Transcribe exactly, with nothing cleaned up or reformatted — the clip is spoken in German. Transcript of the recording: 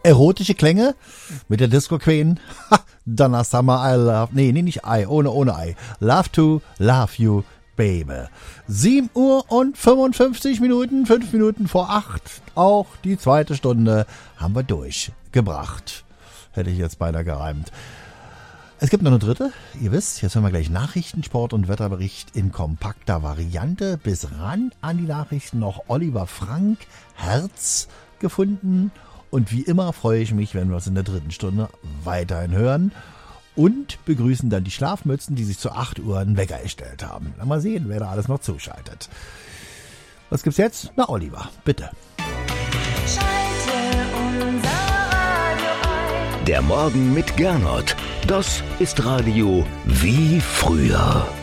erotische Klänge mit der Disco Queen. Ha, Donna Summer, I love, nee, nee, nicht I, ohne, ohne I. Love to love you, baby. sieben Uhr und fünfundfünfzig Minuten, fünf Minuten vor acht. Auch die zweite Stunde haben wir durchgebracht. Hätte ich jetzt beinahe gereimt. Es gibt noch eine dritte. Ihr wisst, jetzt hören wir gleich Nachrichten, Sport und Wetterbericht in kompakter Variante. Bis ran an die Nachrichten noch Oliver Frank, Herz gefunden. Und wie immer freue ich mich, wenn wir uns in der dritten Stunde weiterhin hören. Und begrüßen dann die Schlafmützen, die sich zu acht Uhr einen Wecker erstellt haben. Mal sehen, wer da alles noch zuschaltet. Was gibt's jetzt? Na, Oliver, bitte. Schalte unser Radio ein. Der Morgen mit Gernot. Das ist Radio wie früher.